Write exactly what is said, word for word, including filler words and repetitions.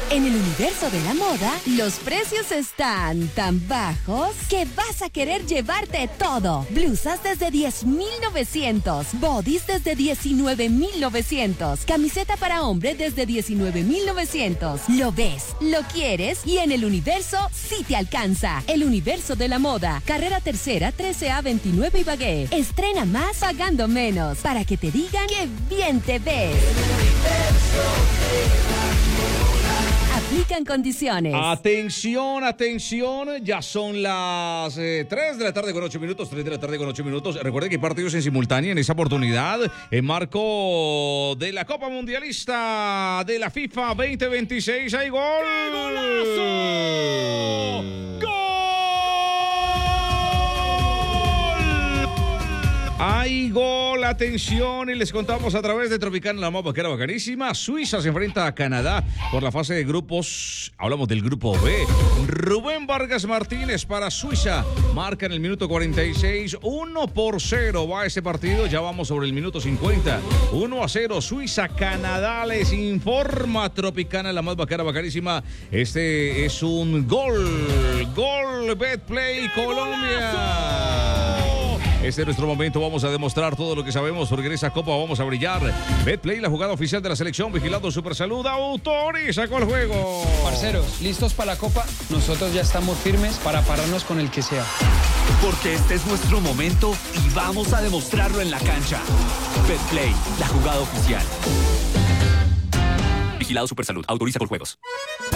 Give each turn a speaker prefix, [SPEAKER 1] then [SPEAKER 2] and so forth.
[SPEAKER 1] En el universo de la moda, los precios están tan bajos que vas a querer llevarte todo. Blusas desde diez mil novecientos, bodys desde diecinueve mil novecientos, camiseta para hombre desde diecinueve mil novecientos. Lo ves, lo quieres y en el universo sí te alcanza. El universo de la moda, carrera tercera, trece A veintinueve Ibagué. Estrena más pagando menos para que te digan que bien te ves. Aplican condiciones.
[SPEAKER 2] Atención, atención. Ya son las eh, tres de la tarde con ocho minutos. tres de la tarde con ocho minutos. Recuerden que hay partidos en simultánea en esa oportunidad. En marco de la Copa Mundialista de la FIFA veinte veintiséis. ¡Hay gol!
[SPEAKER 3] ¡Qué golazo! ¡Gol!
[SPEAKER 2] Hay gol, atención, y les contamos a través de Tropicana, la más vaquera bacanísima. Suiza se enfrenta a Canadá por la fase de grupos. Hablamos del grupo B. Rubén Vargas Martínez para Suiza. Marca en el minuto cuarenta y seis. uno por cero va ese partido. Ya vamos sobre el minuto cincuenta. uno a cero. Suiza, Canadá. Les informa Tropicana, la más vaquera bacanísima. Este es un gol. Gol, Betplay, Colombia. Este es nuestro momento, vamos a demostrar todo lo que sabemos porque en esa copa vamos a brillar. Betplay, la jugada oficial de la selección, vigilando Supersalud, autoriza con el juego.
[SPEAKER 4] Parceros, ¿listos para la copa? Nosotros ya estamos firmes para pararnos con el que sea.
[SPEAKER 5] Porque este es nuestro momento y vamos a demostrarlo en la cancha. Betplay, la jugada oficial. Vigilado Supersalud, autoriza con juegos.